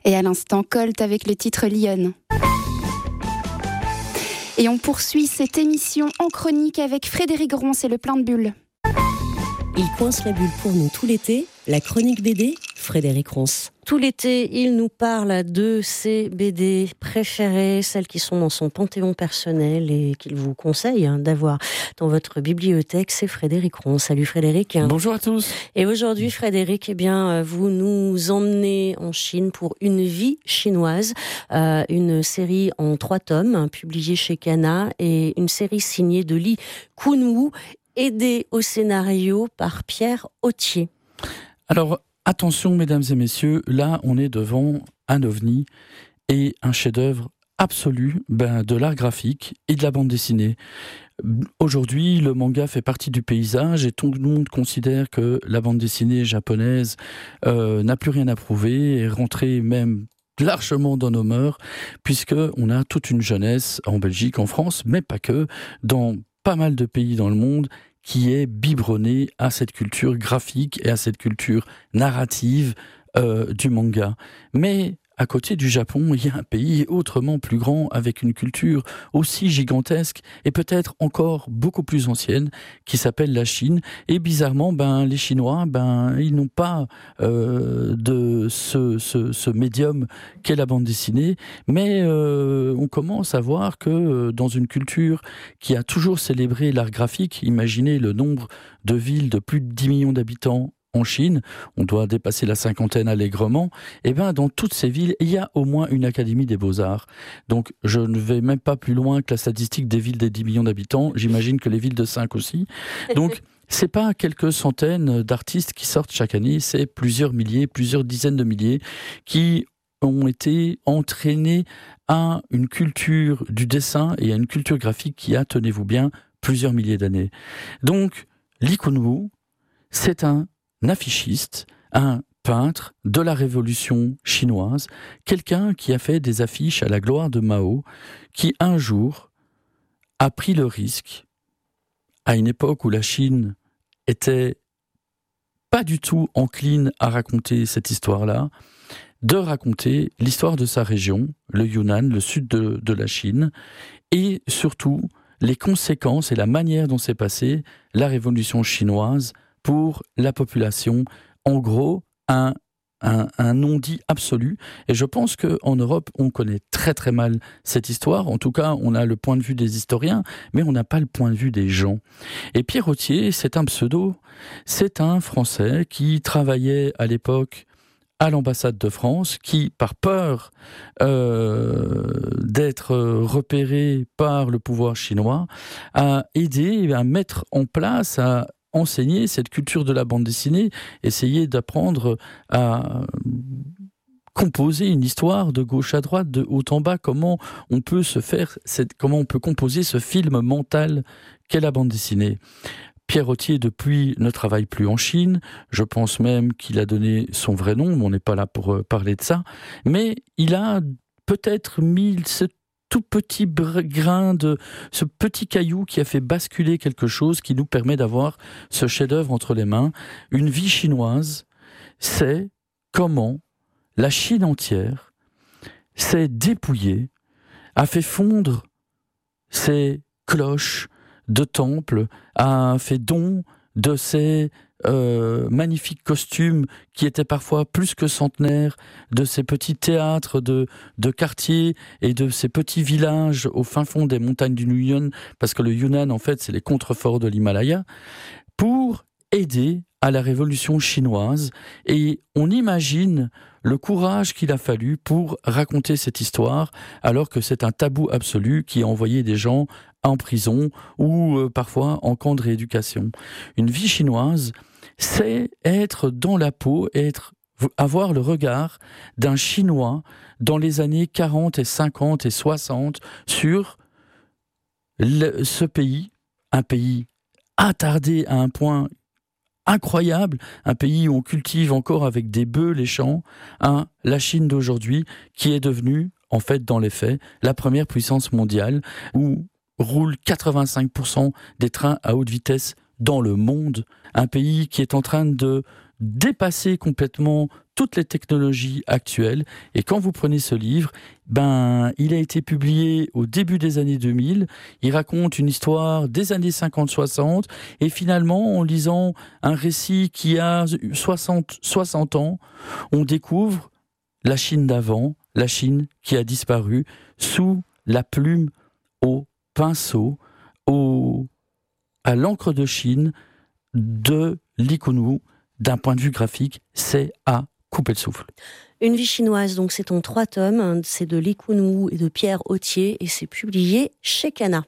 Et à l'instant, Colt avec le titre Lyon. Et on poursuit cette émission en chronique avec Frédéric Ronce et le plein de bulles. Il coince la bulle pour nous tout l'été, la chronique BD, Frédéric Ronce. Tout l'été, il nous parle de ses BD préférées, celles qui sont dans son panthéon personnel et qu'il vous conseille d'avoir dans votre bibliothèque. C'est Frédéric Ronce. Salut Frédéric. Bonjour à tous. Et aujourd'hui, Frédéric, vous nous emmenez en Chine pour Une vie chinoise, une série en 3 tomes, publiée chez Kana, et une série signée de Li Kunwu, aidé au scénario par Pierre Authier. Alors, attention mesdames et messieurs, là on est devant un ovni et un chef-d'œuvre absolu de l'art graphique et de la bande dessinée. Aujourd'hui, le manga fait partie du paysage et tout le monde considère que la bande dessinée japonaise n'a plus rien à prouver et est rentrée même largement dans nos mœurs, puisqu'on a toute une jeunesse en Belgique, en France, mais pas que, dans pas mal de pays dans le monde, qui est biberonné à cette culture graphique et à cette culture narrative du manga. Mais à côté du Japon, il y a un pays autrement plus grand, avec une culture aussi gigantesque et peut-être encore beaucoup plus ancienne, qui s'appelle la Chine. Et bizarrement, les Chinois, ils n'ont pas de ce médium qu'est la bande dessinée, mais on commence à voir que dans une culture qui a toujours célébré l'art graphique, imaginez le nombre de villes de plus de 10 millions d'habitants en Chine, on doit dépasser la 50aine allègrement, et dans toutes ces villes, il y a au moins une académie des beaux-arts. Donc je ne vais même pas plus loin que la statistique des villes des 10 millions d'habitants, j'imagine que les villes de 5 aussi. Donc c'est pas quelques centaines d'artistes qui sortent chaque année, c'est plusieurs milliers, plusieurs dizaines de milliers qui ont été entraînés à une culture du dessin et à une culture graphique qui a, tenez-vous bien, plusieurs milliers d'années. Donc Li Kunwu, c'est un affichiste, un peintre de la révolution chinoise, quelqu'un qui a fait des affiches à la gloire de Mao, qui un jour a pris le risque, à une époque où la Chine était pas du tout encline à raconter cette histoire-là, de raconter l'histoire de sa région, le Yunnan, le sud de la Chine, et surtout les conséquences et la manière dont s'est passée la révolution chinoise pour la population. En gros, un non-dit absolu. Et je pense qu'en Europe, on connaît très très mal cette histoire. En tout cas, on a le point de vue des historiens, mais on n'a pas le point de vue des gens. Et Pierre Authier, c'est un pseudo. C'est un Français qui travaillait à l'époque à l'ambassade de France, qui, par peur d'être repéré par le pouvoir chinois, a aidé à mettre en place, à enseigner cette culture de la bande dessinée, essayer d'apprendre à composer une histoire de gauche à droite, de haut en bas, comment on peut composer ce film mental qu'est la bande dessinée. Pierre Authier, depuis, ne travaille plus en Chine. Je pense même qu'il a donné son vrai nom, mais on n'est pas là pour parler de ça. Mais il a peut-être mis ce tout petit grain ce petit caillou qui a fait basculer quelque chose qui nous permet d'avoir ce chef-d'œuvre entre les mains. Une vie chinoise, c'est comment la Chine entière s'est dépouillée, a fait fondre ses cloches de temples, a fait don de ses magnifiques costumes qui étaient parfois plus que centenaires, de ces petits théâtres de quartier et de ces petits villages au fin fond des montagnes du Yunnan, parce que le Yunnan, en fait, c'est les contreforts de l'Himalaya, pour aider à la révolution chinoise. Et on imagine le courage qu'il a fallu pour raconter cette histoire, alors que c'est un tabou absolu qui a envoyé des gens en prison ou parfois en camp de rééducation. Une vie chinoise, c'est être dans la peau, avoir le regard d'un Chinois dans les années 40 et 50 et 60 sur ce pays, un pays attardé à un point incroyable, un pays où on cultive encore avec des bœufs les champs, la Chine d'aujourd'hui qui est devenue, en fait, dans les faits, la première puissance mondiale où roulent 85% des trains à haute vitesse dans le monde, un pays qui est en train de dépasser complètement toutes les technologies actuelles. Et quand vous prenez ce livre, il a été publié au début des années 2000. Il raconte une histoire des années 50-60. Et finalement, en lisant un récit qui a 60 ans, on découvre la Chine d'avant, la Chine qui a disparu sous la plume au pinceau, à l'encre de Chine de Li Kunwu. D'un point de vue graphique, c'est à couper le souffle. Une vie chinoise, donc c'est en 3 tomes, c'est de Li Kunwu et de Pierre Authier et c'est publié chez Kana.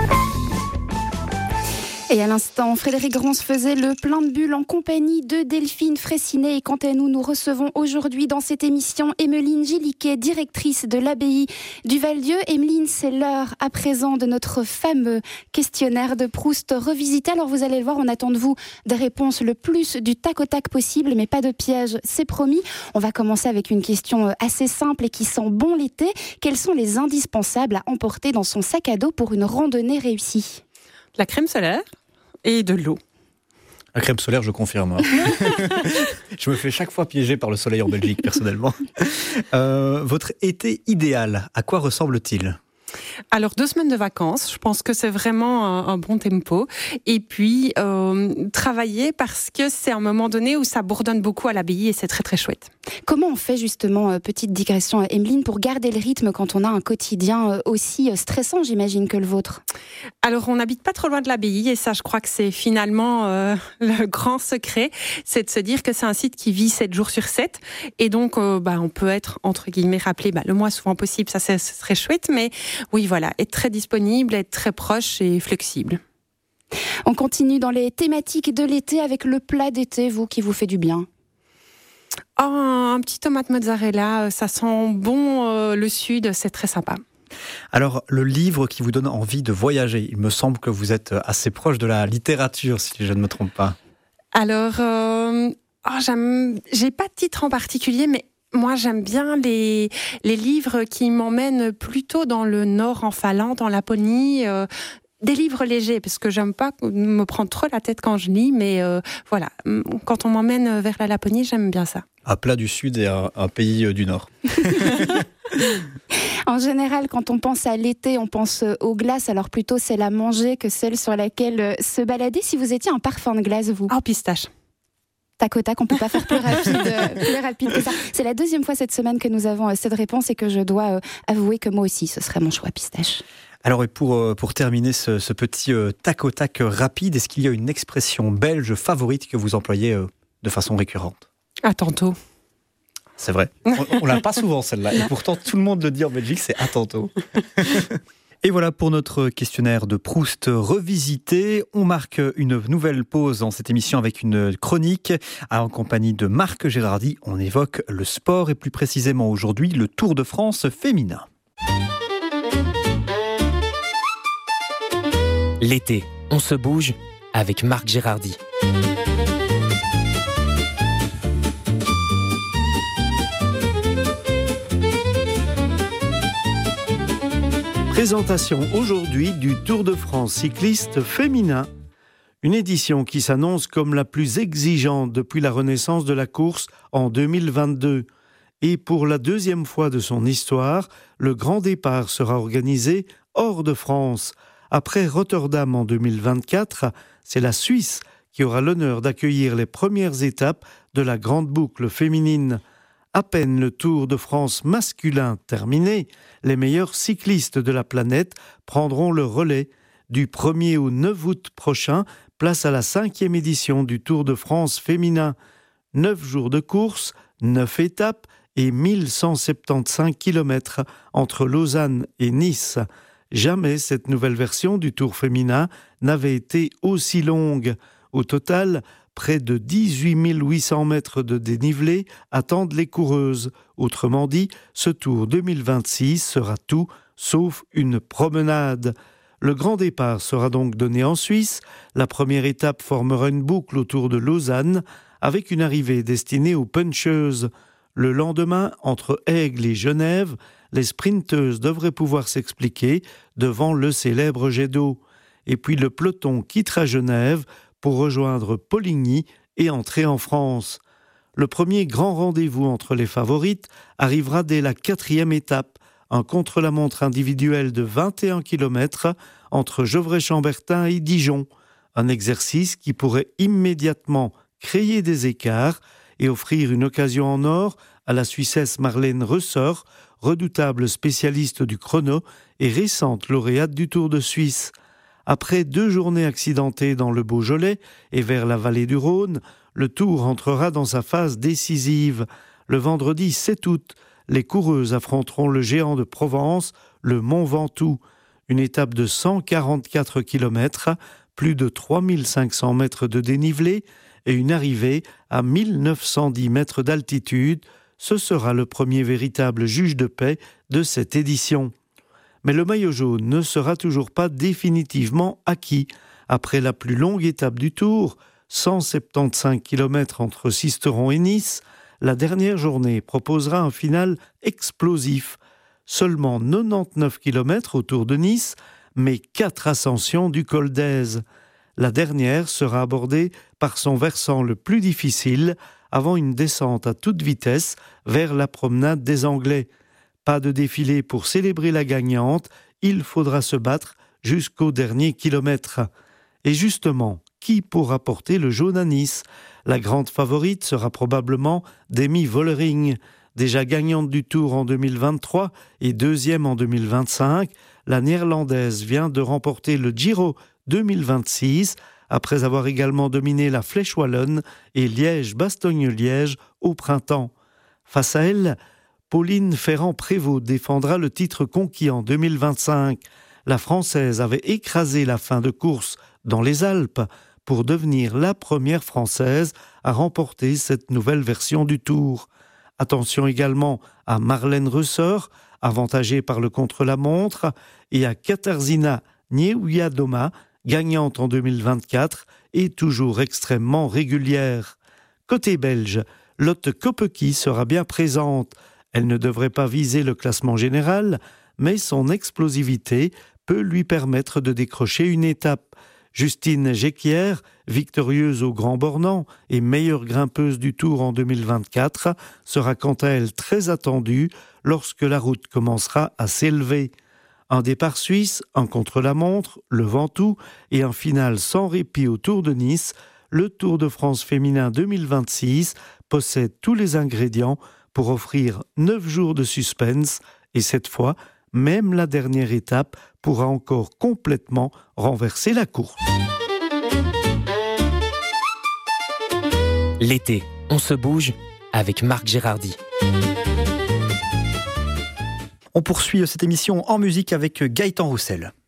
Et à l'instant, Frédéric Grons faisait le plein de bulles en compagnie de Delphine Fraissinet. Et quant à nous, nous recevons aujourd'hui dans cette émission Emmeline Gilliquet, directrice de l'abbaye du Val-Dieu. Emmeline, c'est l'heure à présent de notre fameux questionnaire de Proust revisité. Alors vous allez le voir, on attend de vous des réponses le plus du tac au tac possible, mais pas de piège, c'est promis. On va commencer avec une question assez simple et qui sent bon l'été. Quels sont les indispensables à emporter dans son sac à dos pour une randonnée réussie ? La crème solaire et de l'eau. La crème solaire, je confirme. Je me fais chaque fois piéger par le soleil en Belgique, personnellement. Votre été idéal, à quoi ressemble-t-il ? Alors 2 semaines de vacances, je pense que c'est vraiment un bon tempo. Et puis travailler parce que c'est un moment donné où ça bourdonne beaucoup à l'abbaye et c'est très très chouette. Comment on fait justement, petite digression Emmeline, pour garder le rythme quand on a un quotidien aussi stressant, j'imagine, que le vôtre ? Alors on n'habite pas trop loin de l'abbaye et ça je crois que c'est finalement le grand secret, c'est de se dire que c'est un site qui vit 7 jours sur 7 et donc on peut être entre guillemets rappelé le moins souvent possible, ça ce serait chouette, mais oui voilà, être très disponible, être très proche et flexible. On continue dans les thématiques de l'été avec le plat d'été, vous, qui vous fait du bien. Oh, un petit tomate mozzarella, ça sent bon le sud, c'est très sympa. Alors, le livre qui vous donne envie de voyager, il me semble que vous êtes assez proche de la littérature, si je ne me trompe pas. Alors, j'ai pas de titre en particulier, mais moi j'aime bien les livres qui m'emmènent plutôt dans le nord, en Finlande, en Laponie. Des livres légers, parce que j'aime pas me prendre trop la tête quand je lis, mais voilà, quand on m'emmène vers la Laponie, j'aime bien ça. Un plat du sud et un pays du nord. En général, quand on pense à l'été, on pense aux glaces, alors plutôt celle à manger que celle sur laquelle se balader. Si vous étiez un parfum de glace, vous ? Oh, pistache. Tac au tac, on ne peut pas faire plus rapide que ça. C'est la 2e fois cette semaine que nous avons cette réponse et que je dois avouer que moi aussi, ce serait mon choix, pistache. Alors, et pour terminer ce petit tac au tac rapide, est-ce qu'il y a une expression belge favorite que vous employez de façon récurrente ? À tantôt. C'est vrai. On l'a pas souvent celle-là. Et pourtant, tout le monde le dit en Belgique, c'est à tantôt. Et voilà pour notre questionnaire de Proust revisité. On marque une nouvelle pause dans cette émission avec une chronique en compagnie de Marc Gérardy. On évoque le sport et plus précisément aujourd'hui le Tour de France féminin. L'été, on se bouge avec Marc Gérardy. Présentation aujourd'hui du Tour de France cycliste féminin. Une édition qui s'annonce comme la plus exigeante depuis la renaissance de la course en 2022. Et pour la 2e fois de son histoire, le grand départ sera organisé hors de France. Après Rotterdam en 2024, c'est la Suisse qui aura l'honneur d'accueillir les premières étapes de la grande boucle féminine. À peine le Tour de France masculin terminé, les meilleurs cyclistes de la planète prendront le relais. Du 1er au 9 août prochain, place à la 5e édition du Tour de France féminin. 9 jours de course, 9 étapes et 1175 km entre Lausanne et Nice. Jamais cette nouvelle version du Tour féminin n'avait été aussi longue. Au total, près de 18 800 mètres de dénivelé attendent les coureuses. Autrement dit, ce Tour 2026 sera tout sauf une promenade. Le grand départ sera donc donné en Suisse. La première étape formera une boucle autour de Lausanne avec une arrivée destinée aux puncheuses. Le lendemain, entre Aigle et Genève, les sprinteuses devraient pouvoir s'expliquer devant le célèbre jet d'eau. Et puis le peloton quittera Genève pour rejoindre Poligny et entrer en France. Le premier grand rendez-vous entre les favorites arrivera dès la 4e étape, un contre-la-montre individuel de 21 km entre Gevrey-Chambertin et Dijon. Un exercice qui pourrait immédiatement créer des écarts et offrir une occasion en or à la Suissesse Marlène Rösser, redoutable spécialiste du chrono et récente lauréate du Tour de Suisse. Après 2 journées accidentées dans le Beaujolais et vers la vallée du Rhône, le Tour entrera dans sa phase décisive. Le vendredi 7 août, les coureuses affronteront le géant de Provence, le Mont Ventoux. Une étape de 144 km, plus de 3500 mètres de dénivelé et une arrivée à 1910 mètres d'altitude. Ce sera le premier véritable juge de paix de cette édition. Mais le maillot jaune ne sera toujours pas définitivement acquis. Après la plus longue étape du Tour, 175 km entre Sisteron et Nice, la dernière journée proposera un final explosif. Seulement 99 km autour de Nice, mais 4 ascensions du col d'Èze. La dernière sera abordée par son versant le plus difficile, avant une descente à toute vitesse vers la promenade des Anglais. Pas de défilé pour célébrer la gagnante, il faudra se battre jusqu'au dernier kilomètre. Et justement, qui pourra porter le jaune à Nice ? La grande favorite sera probablement Demi Vollering. Déjà gagnante du Tour en 2023 et 2e en 2025, la Néerlandaise vient de remporter le Giro 2026, après avoir également dominé la Flèche Wallonne et Liège-Bastogne-Liège au printemps. Face à elle, Pauline Ferrand-Prévot défendra le titre conquis en 2025. La Française avait écrasé la fin de course dans les Alpes pour devenir la première Française à remporter cette nouvelle version du Tour. Attention également à Marlène Rösser, avantagée par le contre-la-montre, et à Katarzyna Niewiadoma, gagnante en 2024 et toujours extrêmement régulière. Côté belge, Lotte Kopecky sera bien présente. Elle ne devrait pas viser le classement général, mais son explosivité peut lui permettre de décrocher une étape. Justine Géquier, victorieuse au Grand Bornand et meilleure grimpeuse du Tour en 2024, sera quant à elle très attendue lorsque la route commencera à s'élever. Un départ suisse, un contre-la-montre, le Ventoux et un final sans répit au Tour de Nice, le Tour de France féminin 2026 possède tous les ingrédients pour offrir 9 jours de suspense et cette fois, même la dernière étape pourra encore complètement renverser la course. L'été, on se bouge avec Marc Gérardy. On poursuit cette émission en musique avec Gaëtan Roussel.